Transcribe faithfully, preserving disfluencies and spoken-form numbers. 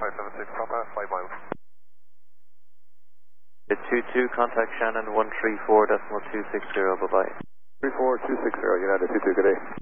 five seven six, Papa, five miles. two two, contact Shannon one three four decimal two six zero, bye bye. three four two six zero, United two two, good day.